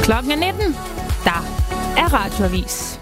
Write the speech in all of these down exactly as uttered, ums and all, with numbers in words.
Klokken er nitten. Der er Radioavis.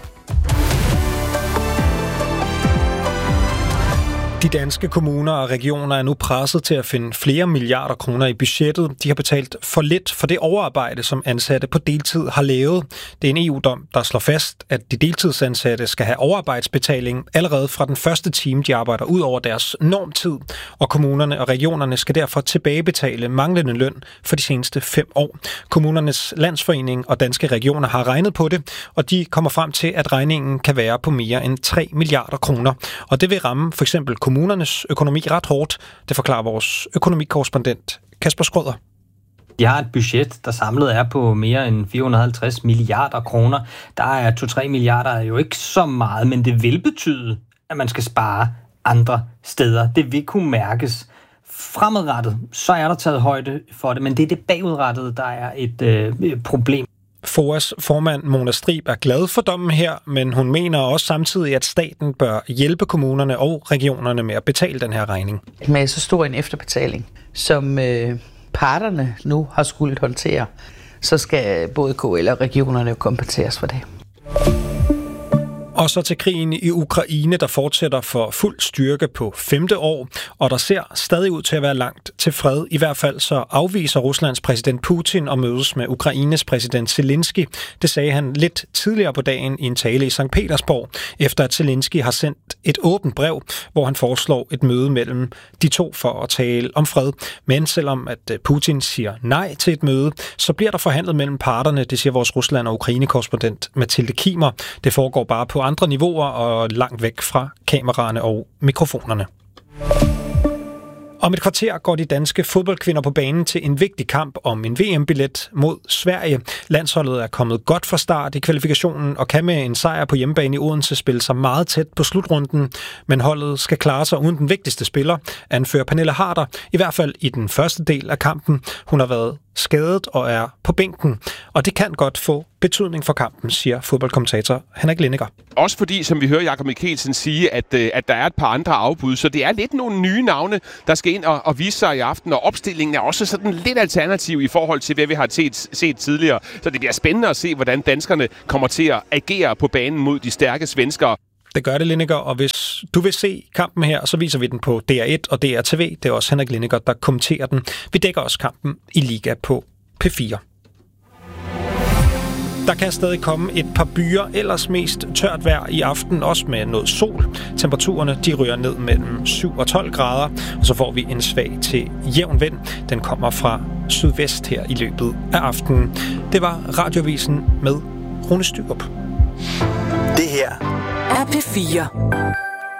De danske kommuner og regioner er nu presset til at finde flere milliarder kroner i budgettet. De har betalt for lidt for det overarbejde, som ansatte på deltid har lavet. Det er en E U-dom, der slår fast, at de deltidsansatte skal have overarbejdsbetaling allerede fra den første time, de arbejder ud over deres normtid. Og kommunerne og regionerne skal derfor tilbagebetale manglende løn for de seneste fem år. Kommunernes Landsforening og Danske Regioner har regnet på det, og de kommer frem til, at regningen kan være på mere end tre milliarder kroner. Og det vil ramme for eksempel kommunernes økonomi ret hårdt. Det forklarer vores økonomikorrespondent Kasper Skrøder. De har et budget, der samlet er på mere end fire hundrede og halvtreds milliarder kroner. Der er to til tre milliarder jo ikke så meget, men det vil betyde, at man skal spare andre steder. Det vil kunne mærkes. Fremadrettet, så er der taget højde for det, men det er det bagudrettede, der er et øh, problem. F O A's formand Mona Strib er glad for dommen her, men hun mener også samtidig, at staten bør hjælpe kommunerne og regionerne med at betale den her regning. Med så stor en efterbetaling, som øh, parterne nu har skulle håndtere, så skal både K L og regionerne jo kompenseres for det. Og så til krigen i Ukraine, der fortsætter for fuld styrke på femte år, og der ser stadig ud til at være langt til fred. I hvert fald så afviser Ruslands præsident Putin at mødes med Ukraines præsident Zelensky. Det sagde han lidt tidligere på dagen i en tale i Sankt Petersborg, efter at Zelensky har sendt et åbent brev, hvor han foreslår et møde mellem de to for at tale om fred. Men selvom at Putin siger nej til et møde, så bliver der forhandlet mellem parterne, det siger vores Rusland- og Ukraine-korrespondent Mathilde Kimer. Det foregår bare på andre niveauer og langt væk fra kameraerne og mikrofonerne. Om et kvarter går de danske fodboldkvinder på banen til en vigtig kamp om en V M-billet mod Sverige. Landsholdet er kommet godt fra start i kvalifikationen og kan med en sejr på hjemmebane i Odense spille sig meget tæt på slutrunden. Men holdet skal klare sig uden den vigtigste spiller, anfører Pernille Harder, i hvert fald i den første del af kampen. Hun har været skadet og er på bænken, og det kan godt få betydning for kampen, siger fodboldkommentator Henrik Lindegaard. Også fordi, som vi hører Jakob Mikkelsen sige, at, at der er et par andre afbud, så det er lidt nogle nye navne, der skal ind og, og vise sig i aften, og opstillingen er også sådan lidt alternativ i forhold til, hvad vi har set, set tidligere. Så det bliver spændende at se, hvordan danskerne kommer til at agere på banen mod de stærke svenskere. Det gør det, Lindegaard, og hvis du vil se kampen her, så viser vi den på D R et og D R T V. Det er også Henrik Lindegaard, der kommenterer den. Vi dækker også kampen i Liga på P fire. Der kan stadig komme et par byer, ellers mest tørt vejr i aften, også med noget sol. Temperaturerne de ryger ned mellem syv og tolv grader, og så får vi en svag til jævn vind. Den kommer fra sydvest her i løbet af aftenen. Det var Radioavisen med Rune Styrup. Det her er P fire.